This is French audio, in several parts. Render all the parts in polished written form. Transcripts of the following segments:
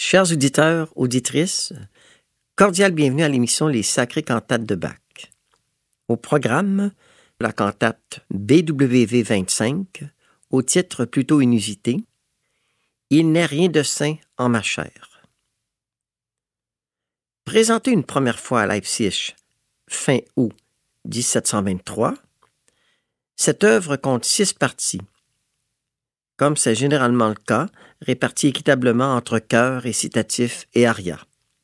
Chers auditeurs, auditrices, cordial bienvenue à l'émission Les Sacrées Cantates de Bach. Au programme, la cantate BWV 25, au titre plutôt inusité, « Il n'est rien de saint en ma chair ». Présentée une première fois à Leipzig, fin août 1723, cette œuvre compte 6 parties. Comme c'est généralement le cas, réparties équitablement entre chœur, récitatif et aria.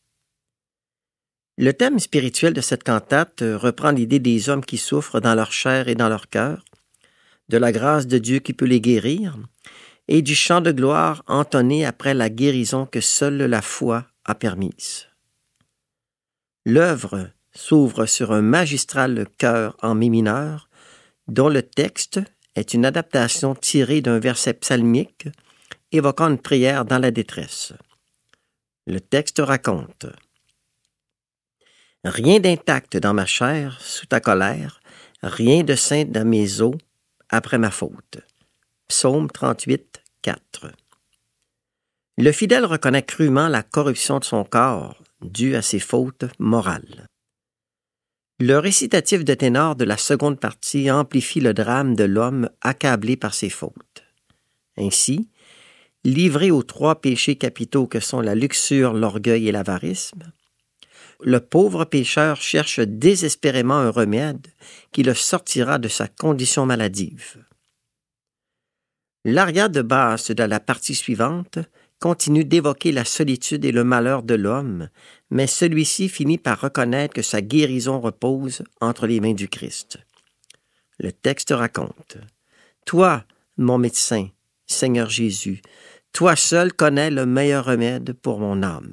Le thème spirituel de cette cantate reprend l'idée des hommes qui souffrent dans leur chair et dans leur cœur, de la grâce de Dieu qui peut les guérir, et du chant de gloire entonné après la guérison que seule la foi a permise. L'œuvre s'ouvre sur un magistral chœur en mi mineur, dont le texte est une adaptation tirée d'un verset psalmique évoquant une prière dans la détresse. Le texte raconte « Rien d'intact dans ma chair, sous ta colère, rien de saint dans mes os, après ma faute. » Psaume 38, 4. Le fidèle reconnaît crûment la corruption de son corps, due à ses fautes morales. Le récitatif de ténor de la seconde partie amplifie le drame de l'homme accablé par ses fautes. Ainsi, livré aux 3 péchés capitaux que sont la luxure, l'orgueil et l'avarice, le pauvre pécheur cherche désespérément un remède qui le sortira de sa condition maladive. L'aria de basse de la partie suivante continue d'évoquer la solitude et le malheur de l'homme, mais celui-ci finit par reconnaître que sa guérison repose entre les mains du Christ. Le texte raconte « Toi, mon médecin, Seigneur Jésus, toi seul connais le meilleur remède pour mon âme. »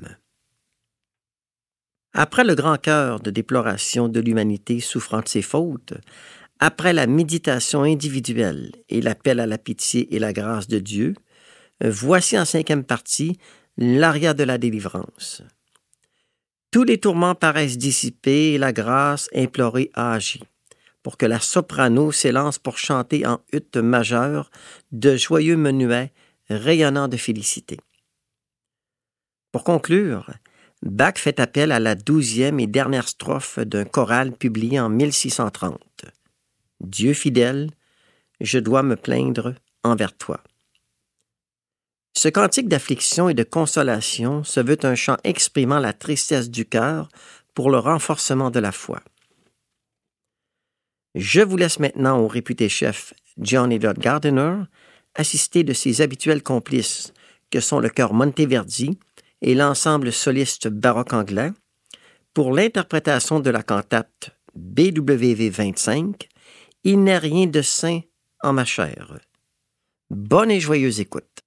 Après le grand chœur de déploration de l'humanité souffrant de ses fautes, après la méditation individuelle et l'appel à la pitié et la grâce de Dieu, voici en 5e partie l'aria de la délivrance. Tous les tourments paraissent dissipés et la grâce implorée a agi, pour que la soprano s'élance pour chanter en ut majeure de joyeux menuets rayonnants de félicité. Pour conclure, Bach fait appel à la 12e et dernière strophe d'un choral publié en 1630. « Dieu fidèle, je dois me plaindre envers toi. » Ce cantique d'affliction et de consolation se veut un chant exprimant la tristesse du cœur pour le renforcement de la foi. Je vous laisse maintenant au réputé chef John Eliot Gardiner, assisté de ses habituels complices que sont le chœur Monteverdi et l'ensemble soliste baroque anglais, pour l'interprétation de la cantate BWV 25, « Il n'est rien de saint en ma chair ». Bonne et joyeuse écoute.